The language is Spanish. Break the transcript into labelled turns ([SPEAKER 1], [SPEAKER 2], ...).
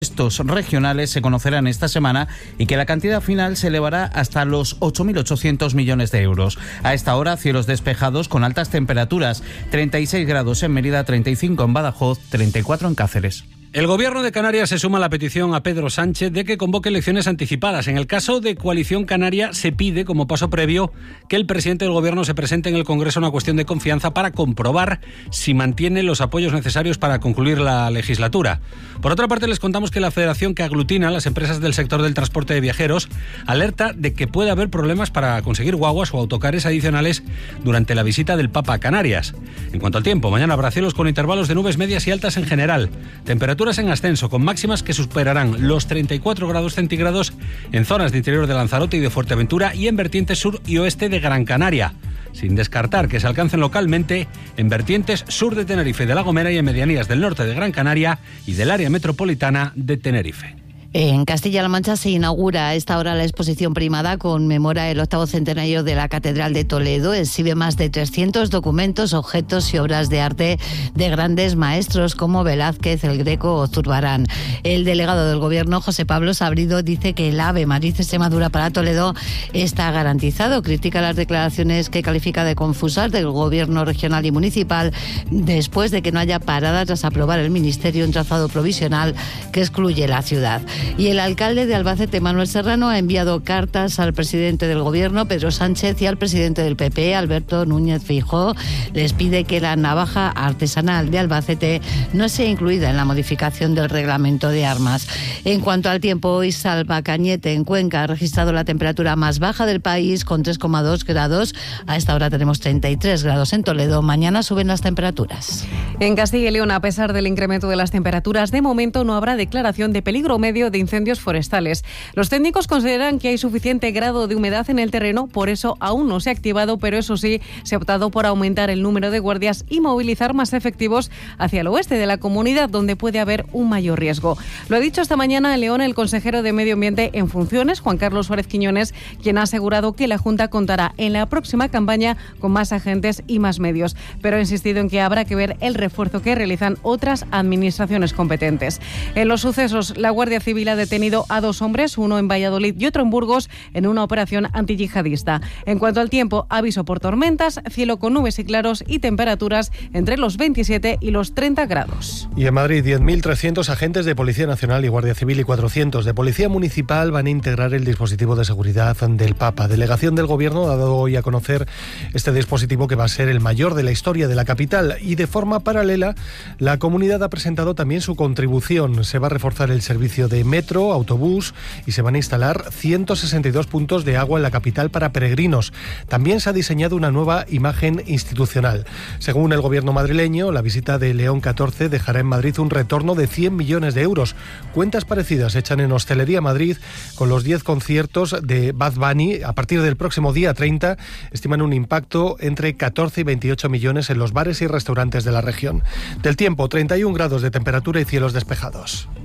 [SPEAKER 1] Estos regionales se conocerán esta semana y que la cantidad final se elevará hasta los 8.800 millones de euros. A esta hora, cielos despejados con altas temperaturas, 36 grados en Mérida, 35 en Badajoz, 34 en Cáceres.
[SPEAKER 2] El Gobierno de Canarias se suma a la petición a Pedro Sánchez de que convoque elecciones anticipadas. En el caso de Coalición Canaria, se pide, como paso previo, que el presidente del Gobierno se presente en el Congreso una cuestión de confianza para comprobar si mantiene los apoyos necesarios para concluir la legislatura. Por otra parte, les contamos que la federación que aglutina a las empresas del sector del transporte de viajeros alerta de que puede haber problemas para conseguir guaguas o autocares adicionales durante la visita del Papa a Canarias. En cuanto al tiempo, mañana habrá cielos con intervalos de nubes medias y altas en general. Temperaturas en ascenso, con máximas que superarán los 34 grados centígrados en zonas de interior de Lanzarote y de Fuerteventura y en vertientes sur y oeste de Gran Canaria, sin descartar que se alcancen localmente en vertientes sur de Tenerife, de La Gomera y en medianías del norte de Gran Canaria y del área metropolitana de Tenerife.
[SPEAKER 3] En Castilla-La Mancha se inaugura a esta hora la exposición Primada, conmemora el 8º centenario de la Catedral de Toledo. Exhibe más de 300 documentos, objetos y obras de arte de grandes maestros como Velázquez, El Greco o Zurbarán. El delegado del Gobierno, José Pablo Sabrido, dice que el AVE Madrid-Extremadura para Toledo está garantizado. Critica las declaraciones que califica de confusas del Gobierno regional y municipal después de que no haya parada tras aprobar el Ministerio un trazado provisional que excluye la ciudad. Y el alcalde de Albacete, Manuel Serrano, ha enviado cartas al presidente del Gobierno, Pedro Sánchez, y al presidente del PP, Alberto Núñez Feijóo. Les pide que la navaja artesanal de Albacete no sea incluida en la modificación del reglamento de armas. En cuanto al tiempo, hoy Salvacañete, en Cuenca, ha registrado la temperatura más baja del país con 3,2 grados. A esta hora tenemos 33 grados en Toledo. Mañana suben las temperaturas.
[SPEAKER 4] En Castilla y León, a pesar del incremento de las temperaturas, de momento no habrá declaración de peligro medio de incendios forestales. Los técnicos consideran que hay suficiente grado de humedad en el terreno, por eso aún no se ha activado, pero eso sí, se ha optado por aumentar el número de guardias y movilizar más efectivos hacia el oeste de la comunidad, donde puede haber un mayor riesgo. Lo ha dicho esta mañana en León el consejero de Medio Ambiente en funciones, Juan Carlos Suárez Quiñones, quien ha asegurado que la Junta contará en la próxima campaña con más agentes y más medios, pero ha insistido en que habrá que ver el refuerzo que realizan otras administraciones competentes. En los sucesos, la Guardia Civil ha detenido a 2 hombres, uno en Valladolid y otro en Burgos, en una operación antiyihadista. En cuanto al tiempo, aviso por tormentas, cielo con nubes y claros y temperaturas entre los 27 y los 30 grados.
[SPEAKER 5] Y en Madrid, 10.300 agentes de Policía Nacional y Guardia Civil y 400 de Policía Municipal van a integrar el dispositivo de seguridad del Papa. Delegación del Gobierno ha dado hoy a conocer este dispositivo, que va a ser el mayor de la historia de la capital, y de forma paralela la comunidad ha presentado también su contribución. Se va a reforzar el servicio de metro, autobús, y se van a instalar 162 puntos de agua en la capital para peregrinos. También se ha diseñado una nueva imagen institucional. Según el Gobierno madrileño, la visita de León XIV dejará en Madrid un retorno de 100 millones de euros. Cuentas parecidas se echan en Hostelería Madrid con los 10 conciertos de Bad Bunny. A partir del próximo día 30 estiman un impacto entre 14 y 28 millones en los bares y restaurantes de la región. Del tiempo, 31 grados de temperatura y cielos despejados.